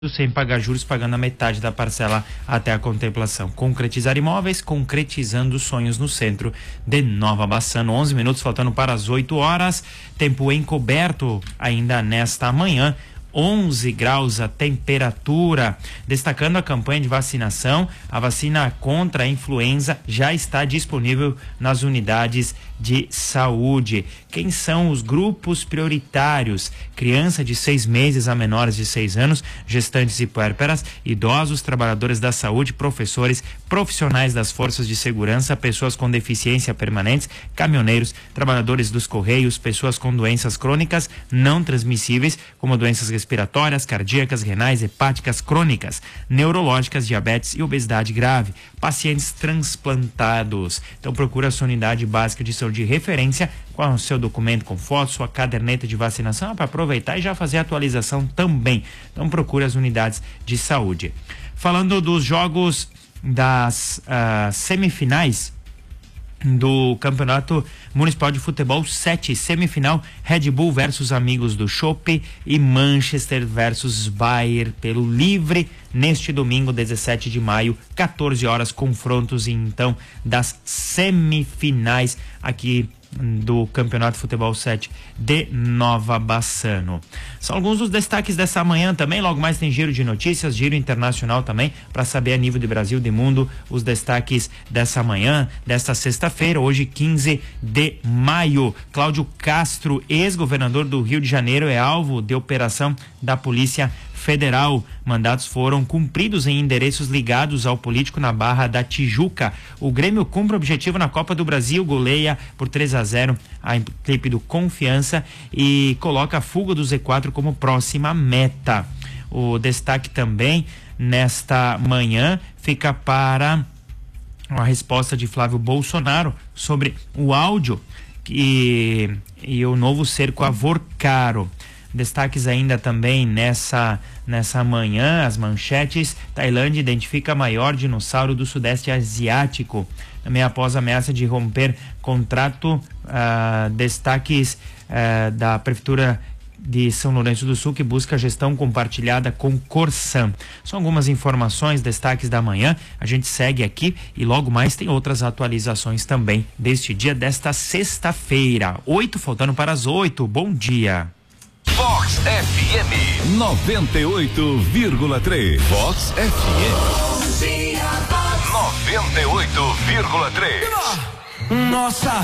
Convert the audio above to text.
sem pagar juros, pagando a metade da parcela até a contemplação. Concretizar imóveis, concretizando sonhos no centro de Nova Bassano. 11 minutos faltando para as 8 horas. Tempo encoberto ainda nesta manhã. 11 graus a temperatura. Destacando a campanha de vacinação, a vacina contra a influenza já está disponível nas unidades de saúde. Quem são os grupos prioritários? Criança de 6 meses a menores de 6 anos, gestantes e puérperas, idosos, trabalhadores da saúde, professores, profissionais das forças de segurança, pessoas com deficiência permanentes, caminhoneiros, trabalhadores dos correios, pessoas com doenças crônicas não transmissíveis, como doenças respiratórias, cardíacas, renais, hepáticas crônicas, neurológicas, diabetes e obesidade grave, pacientes transplantados. Então procura a sua unidade básica de saúde de referência com o seu documento com foto, sua caderneta de vacinação para aproveitar e já fazer a atualização também. Então procura as unidades de saúde. Falando dos jogos das semifinais do Campeonato Municipal de Futebol 7, semifinal, Red Bull versus Amigos do Chopp e Manchester versus Bayern pelo livre neste domingo, 17 de maio, 14 horas, confrontos então das semifinais aqui do Campeonato Futebol 7 de Nova Bassano. São alguns dos destaques dessa manhã também. Logo mais tem giro de notícias, giro internacional também, para saber a nível de Brasil, de mundo, os destaques dessa manhã, desta sexta-feira, hoje 15 de maio. Cláudio Castro, ex-governador do Rio de Janeiro, é alvo de operação da Polícia Federal. Mandatos foram cumpridos em endereços ligados ao político na Barra da Tijuca. O Grêmio cumpre o objetivo na Copa do Brasil, goleia por 3-0 a equipe do Confiança e coloca a fuga do Z4 como próxima meta. O destaque também nesta manhã fica para a resposta de Flávio Bolsonaro sobre o áudio e o novo cerco a Vorcaro. Destaques ainda também nessa manhã, as manchetes. Tailândia identifica maior dinossauro do Sudeste Asiático. Também após a ameaça de romper contrato, destaques da Prefeitura de São Lourenço do Sul, que busca gestão compartilhada com Corsan. São algumas informações, destaques da manhã. A gente segue aqui e logo mais tem outras atualizações também deste dia, desta sexta-feira. 8 faltando para as 8. Bom dia. Vox FM 98,3. Vox FM 98,3. Nossa